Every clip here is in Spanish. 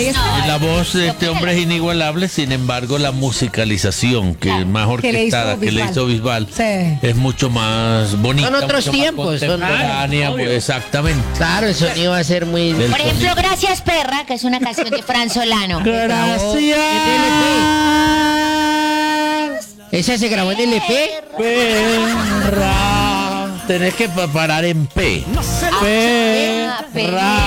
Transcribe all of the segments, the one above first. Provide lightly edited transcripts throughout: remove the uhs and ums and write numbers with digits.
ahí está. La voz de este hombre es inigualable, sin embargo la musicalización que es más orquestada que le hizo Bisbal es mucho más bonita. Son otros tiempos. Contemporánea, pues, exactamente. Claro, el sonido va a ser muy... Por ejemplo, Gracias Perra, que es una canción de Fran Solano. Gracias. ¿Esa se grabó en LP? Perra. Tenés que parar en P. Perra.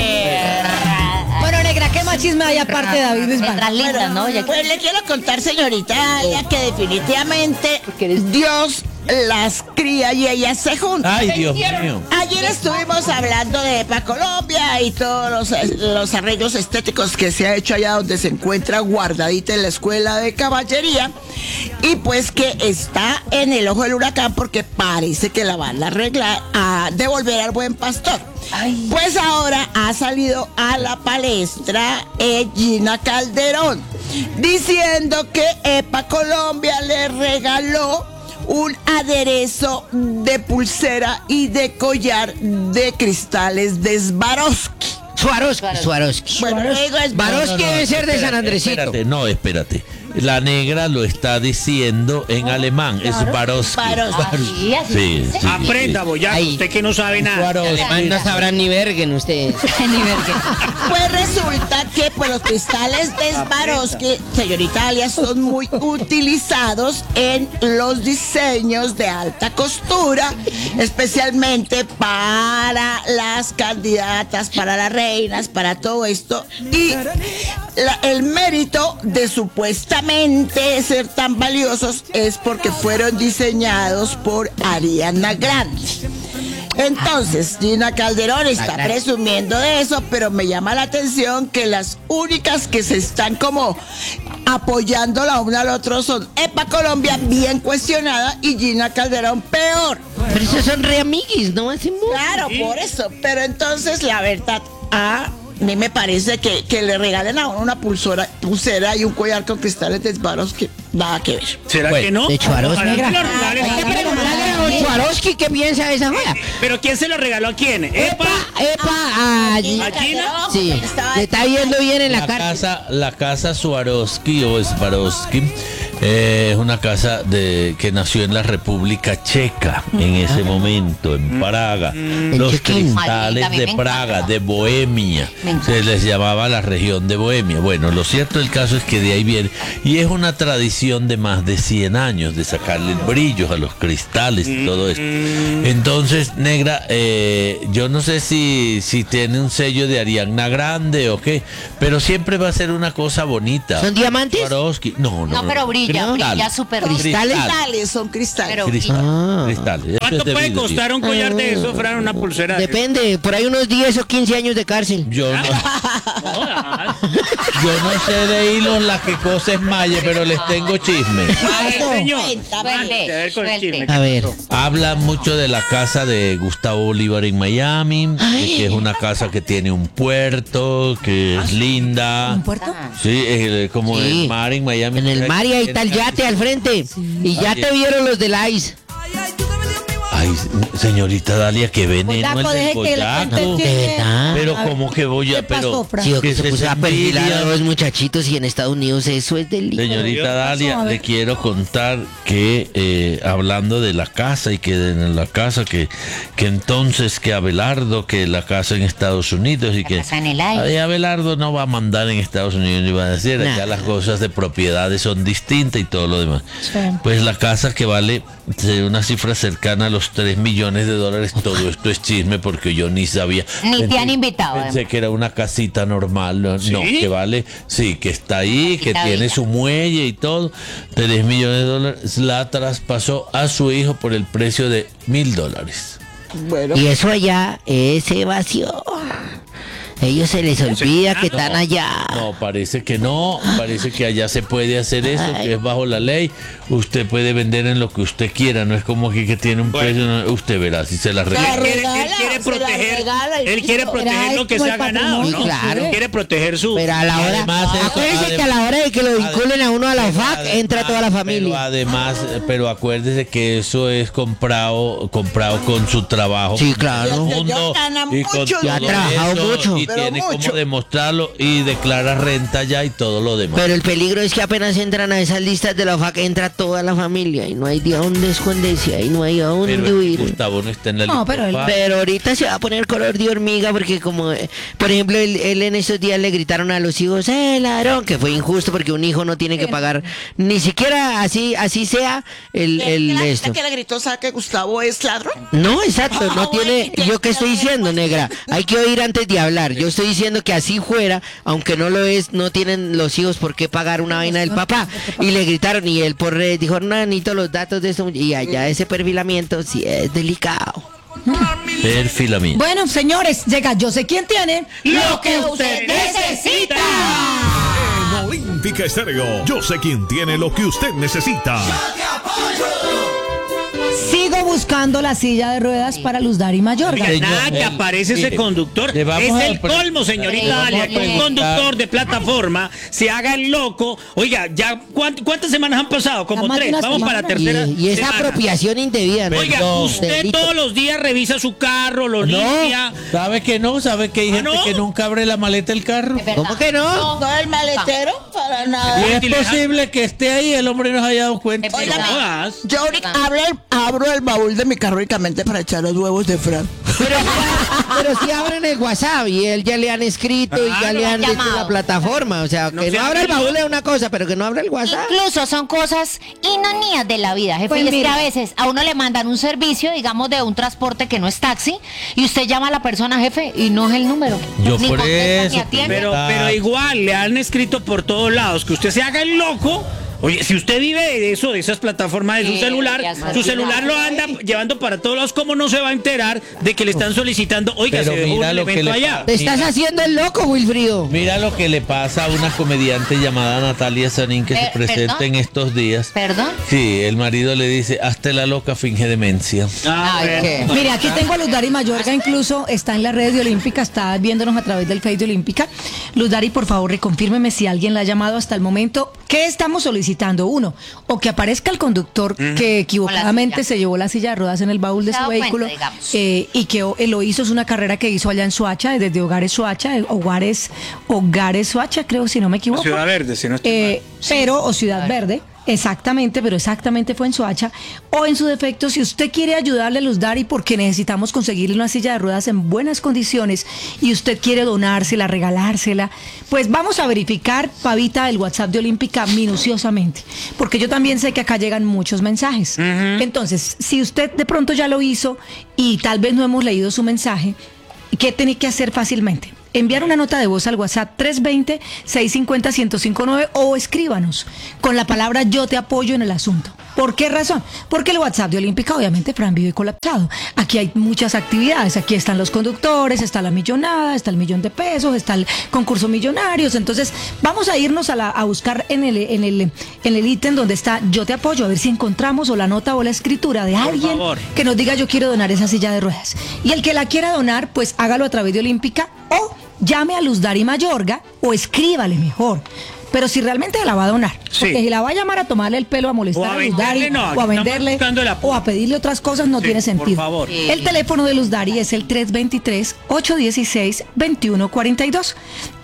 Bueno, negra, ¿qué más chisme hay aparte de David Bisbal? Letras lindas, ¿no? Pues le quiero contar, señorita, ya que definitivamente Dios las cría y ellas se juntan. Ay, Dios mío. Ayer estuvimos hablando de EPA Colombia y todos los arreglos estéticos que se ha hecho allá donde se encuentra guardadita en la escuela de caballería, y pues que está en el ojo del huracán porque parece que la van a arreglar, a devolver al buen pastor. Pues ahora ha salido a la palestra Gina Calderón diciendo que EPA Colombia le regaló un aderezo de pulsera y de collar de cristales de Swarovski. Swarovski. Bueno, Swarovski debe ser de San Andresito. Espérate. La negra lo está diciendo en alemán. Es Swarovski. Sí. Aprenda, boyaco, usted que no sabe nada. Alemán no sabrán ni verguen ustedes. Pues resulta que pues, los cristales de Swarovski, señorita Alias, son muy utilizados en los diseños de alta costura, especialmente para las candidatas, para las reinas, para todo esto. Y el mérito de supuestamente ser tan valiosos es porque fueron diseñados por Ariana Grande. Entonces, Gina Calderón está presumiendo de eso, pero me llama la atención que las únicas que se están como apoyando la una al otro son EPA Colombia, bien cuestionada, y Gina Calderón, peor. Pero esos son re amiguis, ¿no? Claro, por eso. Pero entonces, la verdad, a mí me parece que le regalen a uno una pulsera y un collar con cristales de Swarovski, nada que ver. ¿Será que no? De Swarovski. Ojalá que lo regalen. Hay que preguntarle a Swarovski qué piensa de esa joya. ¿Pero quién se lo regaló a quién? ¿Epa? A Gina? Sí, le está viendo bien en la cara. La casa Swarovski o Swarovski es una casa que nació en la República Checa en ese momento, en Praga. Los cristales de Praga, de Bohemia. Se les llamaba la región de Bohemia. Bueno, lo cierto del caso es que de ahí viene. Y es una tradición de más de 100 años de sacarle brillos a los cristales y todo esto. Entonces, negra, yo no sé si tiene un sello de Ariana Grande o qué, pero siempre va a ser una cosa bonita. ¿Son diamantes? Swarovski. No, pero brilla súper. Cristales, son cristales. Cristales. ¿Cuánto puede costar un collar de eso, Fran, una pulsera? Depende, por ahí unos 10 o 15 años de cárcel. Yo no sé de hilos las que coses Maye, pero les tengo chisme. A ver. Habla mucho de la casa de Gustavo Bolívar en Miami, que es una casa que tiene un puerto, que es linda. ¿Un puerto? Sí, es como el mar en Miami. En el mar y ahí está el yate al frente. Y ya te vieron los del ICE. Ay, señorita Dalia, que veneno el del boyaco. Pero como que voy a... Pero sí, que se puso a perfilar a los muchachitos y en Estados Unidos eso es delito. Señorita Dalia, le quiero contar que hablando de la casa y que en la casa que entonces que Abelardo, que la casa en Estados Unidos y que Abelardo no va a mandar en Estados Unidos ni va a decir, allá las cosas de propiedades son distintas y todo lo demás. Sí. Pues la casa que vale una cifra cercana a los $3 millones, todo esto es chisme porque yo ni sabía. Ni te han invitado. Pensé que era una casita normal, no, que vale, sí, que está ahí, que tiene su muelle y todo. $3 millones, la traspasó a su hijo por el precio de $1,000. Bueno. Y eso allá es evasión. Ellos se les olvida que están allá. No, parece que no. Parece que allá se puede hacer eso, que es bajo la ley. Usted puede vender en lo que usted quiera. No es como que tiene un precio. No, usted verá si se la regala. Él quiere proteger lo que se ha ganado, ¿no? Claro. Él quiere proteger su... Pero a la hora... Acuérdese que a la hora de que lo vinculen a uno a la UFAC, entra toda la familia. Pero acuérdese que eso es comprado con su trabajo. Sí, claro. Ya ha trabajado mucho. Ya ha trabajado mucho. tiene mucho. cómo demostrarlo y declara renta ya y todo lo demás. Pero el peligro es que apenas entran a esas listas de la FAC, entra toda la familia y no hay de dónde esconderse, ahí no hay a dónde Pero huir. Gustavo no está en la No, lista. pero él- Pa- Pero ahorita se va a poner color de hormiga porque como, por ejemplo, él en estos días le gritaron a los hijos, ladrón, que fue injusto porque un hijo no tiene que pagar, ni siquiera así sea el esto. que le gritó, ¿sabe que Gustavo es ladrón? No, exacto, no Ah, tiene, bueno, yo qué estoy diciendo, negra, hay que oír antes de hablar, yo estoy diciendo que así fuera, aunque no lo es, no tienen los hijos por qué pagar una vaina del papá, y le gritaron, y él por redes dijo, no, necesito los datos de eso, y allá ese perfilamiento sí es delicado. Perfilamiento. Bueno, señores, llega Yo sé quién tiene. Lo que usted necesita. En Olímpica Estéreo, yo sé quién tiene lo que usted necesita. Sigo buscando la silla de ruedas para Luz Dari Mayorga. Oiga, nada que el- aparece ese mire, conductor. le vamos Es a el pre- colmo, señorita le vamos Dalia, a que un preguntar- conductor de plataforma se haga el loco. Oiga, ya ¿cuántas semanas han pasado? Como más de 3. una Vamos para la semana. tercera. Y esa semana. apropiación indebida, ¿no? Oiga, Perdón, usted delito. todos los días revisa su carro, lo limpia. No, ¿sabe que no? ¿Sabe que hay gente no? que nunca abre la maleta del carro? ¿Cómo que no? No el maletero, para nada. Y es y le deja- posible que esté ahí, el hombre no se haya dado cuenta. Oiga, No jodas. Yo ahorita abro el baúl de mi carro únicamente para echar los huevos de Fran. Pero si abren el WhatsApp y él ya le han escrito y ya Ah, le lo han han dicho llamado. la plataforma, o sea, No que se no abra el abre, baúl ¿no? es una cosa, pero que no abra el WhatsApp. Incluso son cosas inonías de la vida, jefe. Pues y es que mire. a veces a uno le mandan un servicio, digamos, de un transporte que no es taxi, y usted llama a la persona, jefe, y no es el número. Yo Ni por contesta, eso, ni atiende. Pero igual, le han escrito por todos lados que usted se haga el loco. Oye, si usted vive de eso, de esas plataformas de su Sí, celular, ya está. su celular lo anda llevando para todos lados, ¿cómo no se va a enterar de que le están solicitando? Oiga, Pero se dejó un mira lo que elemento le allá. Te estás haciendo el loco, Wilfrido. Mira lo que le pasa a una comediante llamada Natalia Sanín que se presenta ¿Perdón? en estos días. ¿Perdón? Sí, el marido le dice, hazte la loca, finge demencia. Ah, Ay, bueno. ¿Qué? Mire, aquí tengo a Luz Dari Mayorga, incluso está en las redes de Olímpica, está viéndonos a través del Face de Olímpica. Luz Dari, por favor, reconfírmeme si alguien la ha llamado hasta el momento. ¿Qué estamos solicitando? Uno, o que aparezca el conductor que equivocadamente silla. se llevó la silla de ruedas en el baúl de Se su ha dado vehículo cuenta, digamos. y que lo hizo, es una carrera que hizo allá en Soacha, desde Hogares Soacha, Hogares Soacha, creo, si no me equivoco. Ciudad Verde, si no estoy mal. O Ciudad Verde. Exactamente, pero exactamente fue en Soacha. O en su defecto, si usted quiere ayudarle a Luz Dari porque necesitamos conseguirle una silla de ruedas en buenas condiciones y usted quiere donársela, regalársela, pues vamos a verificar, Pavita, el WhatsApp de Olímpica minuciosamente. Porque yo también sé que acá llegan muchos mensajes. Entonces, si usted de pronto ya lo hizo y tal vez no hemos leído su mensaje, ¿qué tiene que hacer fácilmente? Enviar una nota de voz al WhatsApp 320-650-1059 o escríbanos con la palabra yo te apoyo en el asunto. ¿Por qué razón? Porque el WhatsApp de Olímpica obviamente Fran vive colapsado. Aquí hay muchas actividades, aquí están los conductores, está la millonada, está el $1,000,000, está el concurso millonarios. Entonces vamos a irnos a buscar en el ítem donde está yo te apoyo, a ver si encontramos o la nota o la escritura de alguien favor. que nos diga yo quiero donar esa silla de ruedas. Y el que la quiera donar, pues hágalo a través de Olímpica o llame a Luz Dari Mayorga o escríbale mejor. Pero si realmente la va a donar, Sí. porque si la va a llamar a tomarle el pelo, a molestar O a a Luz Dari, venderle, no, o a aquí estamos venderle, buscando el apoyo. o a pedirle otras cosas, no Sí, tiene por sentido. favor. Sí. El teléfono de Luz Dari es el 323-816-2142.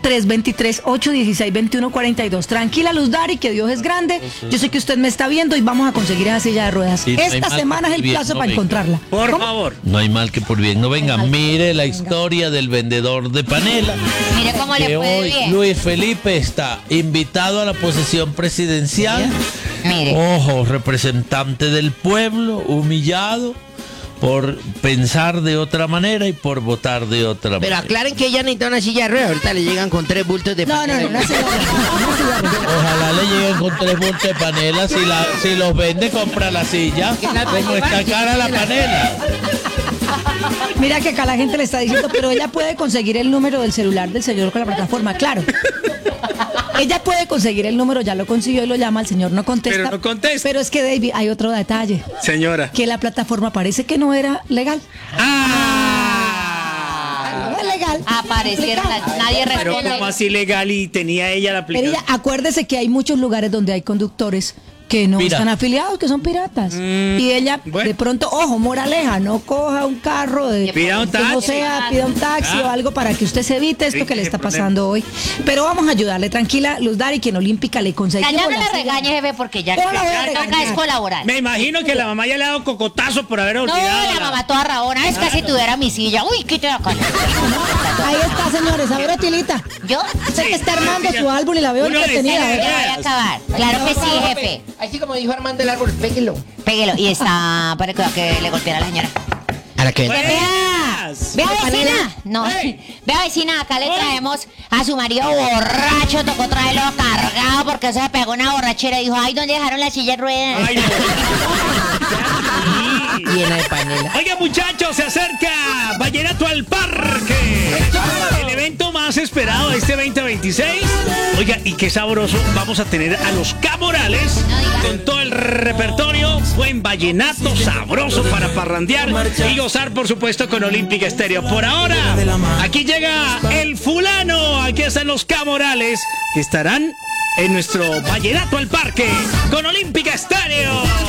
323-816-2142. Tranquila, Luz Dari, que Dios es grande. Yo sé que usted me está viendo y vamos a conseguir esa silla de ruedas. Y no hay Esta mal semana que es el bien plazo no para venga. encontrarla. Por ¿Cómo? favor. No hay mal que por bien no venga. Mire la historia del vendedor de panela. Mire cómo Que le puede hoy bien. Luis Felipe está invitado a la posesión presidencial. Mire. Ojo, representante del pueblo, humillado por pensar de otra manera y por votar de otra Pero manera. aclaren que ella necesita una silla de ruedas, ahorita le llegan con 3 bultos de No, no, panela. no, una silla de ruedas, una silla de ruedas. Ojalá le lleguen con 3 bultos de panela. Si los vende, compra la silla. Como está cara la panela. Mira que acá la gente le está diciendo, pero ella puede conseguir el número del celular del señor con la plataforma, claro. Ella puede conseguir el número, ya lo consiguió y lo llama, el señor no contesta. Pero no contesta. Pero es que, David, hay otro detalle, Señora. que la plataforma parece que no era legal. ¡Ah! No es legal. Aparecieron, nadie Pero responde. como así legal y tenía ella la Pero aplicación. ella, acuérdese que hay muchos lugares donde hay conductores que no Pirata. están afiliados, que son piratas. Y ella, bueno. de pronto, ojo, moraleja, no coja un carro de Pida un que no taxi. sea, pida un taxi o algo para que usted se evite esto Sí, que le qué está problema. pasando hoy. Pero vamos a ayudarle, tranquila, Luz Dari, que en Olímpica le Ya, conseguimos. ya no la la silla. regañe, jefe, porque ya, No la voy a ya toca regañar. es colaborar. Me imagino que la mamá ya le ha dado cocotazo por haber No, olvidado. la mamá toda rabona, es que si tuviera mi silla. Uy, quítela acá. Ahí está, señores. A ver, Otilita. ¿Yo? Sé que está armando su álbum y la veo Uno entretenida. decide, ¿verdad? Ya voy a acabar. Claro que sí, jefe. Así como dijo Armando el árbol, péguelo. Péguelo. Y está para que le golpeara a la señora. A la que Buenas. Vea, vecina. No, vea, vecina, acá le traemos a su marido borracho. Tocó traerlo cargado porque se pegó una borrachera y dijo, ay, ¿dónde dejaron la silla de ruedas? Ay, no. llena de panela. Oiga, muchachos, se acerca Vallenato al Parque. El evento más esperado de este 2026. Oiga, y qué sabroso. Vamos a tener a los Camorales con todo el repertorio. Buen vallenato sabroso para parrandear y gozar, por supuesto, con Olímpica Estéreo. Por ahora, aquí llega el fulano. Aquí están los Camorales que estarán en nuestro Vallenato al Parque con Olímpica Estéreo.